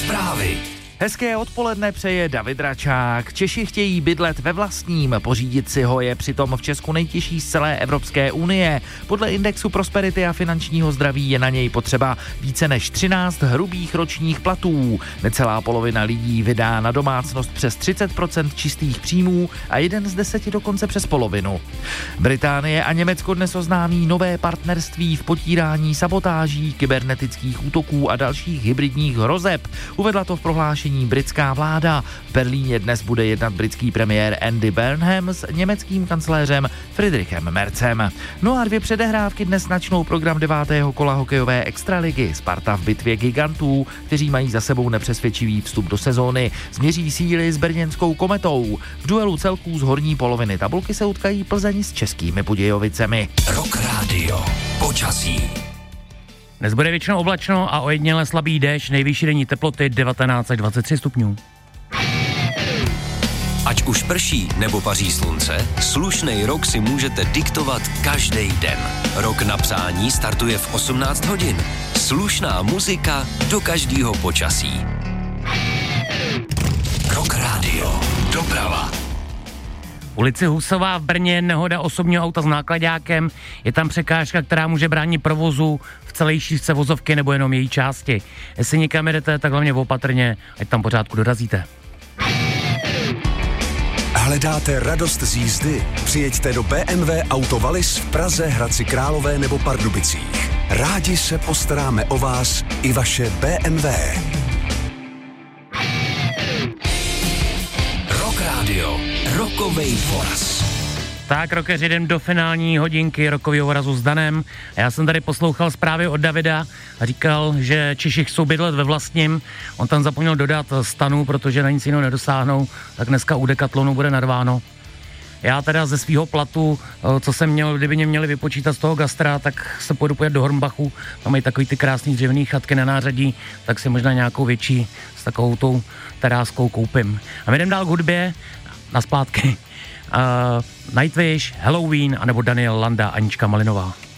Zprávy. Hezké odpoledne přeje David Račák. Češi chtějí bydlet ve vlastním, pořídit si ho je přitom v Česku nejtěžší z celé Evropské unie. Podle indexu prosperity a finančního zdraví je na něj potřeba více než 13 hrubých ročních platů. Necelá polovina lidí vydá na domácnost přes 30% čistých příjmů a 1 z 10 dokonce přes polovinu. Británie a Německo dnes oznámí nové partnerství v potírání sabotáží, kybernetických útoků a dalších hybridních hrozeb. Uvedla to v prohlášení britská vláda. V Berlíně dnes bude jednat britský premiér Andy Burnham s německým kancléřem Friedrichem Merzem. No a 2 předehrávky dnes načnou program 9. kola hokejové extraligy. Sparta v bitvě gigantů, kteří mají za sebou nepřesvědčivý vstup do sezóny, změří síly s brněnskou Kometou. V duelu celků z horní poloviny tabulky se utkají Plzeň s Českými Budějovicemi. Rock Radio. Počasí. Dnes bude většinou oblačno a ojediněle slabý déšť, nejvyšší denní teploty 19 až 23 stupňů. Ať už prší nebo paří slunce, slušnej rok si můžete diktovat každý den. Rok na přání startuje v 18 hodin. Slušná muzika do každého počasí. Rock Radio. Doprava. Ulici Husová v Brně nehoda osobního auta s náklaďákem. Je tam překážka, která může bránit provozu v celé šířce vozovky nebo jenom její části. Jestli někam jedete, tak hlavně opatrně, ať tam pořádku dorazíte. Hledáte radost z jízdy? Přijeďte do BMW Auto Wallis v Praze, Hradci Králové nebo Pardubicích. Rádi se postaráme o vás i vaše BMW. Rock Radio. Rokovej voraz. Tak, rokeři, jdem do finální hodinky rokového vorazu s Danem. A já jsem tady poslouchal zprávy od Davida a říkal, že Češi chcou bydlet ve vlastním. On tam zapomněl dodat stanu, protože na nic jiného nedosáhnou, tak dneska u Decathlonu bude narváno. Já teda ze svého platu, co jsem měl, kdyby mě měli vypočítat z toho gastra, tak se půjdu pojet do Hornbachu. Tam mají takový ty krásný dřevěný chatky na nářadí, tak si možná nějakou větší s takovou tou teráskou koupím. A my jdem dál k hudbě, na splátky. Nightwish, Halloween, anebo Daniel Landa, Anička Malinová.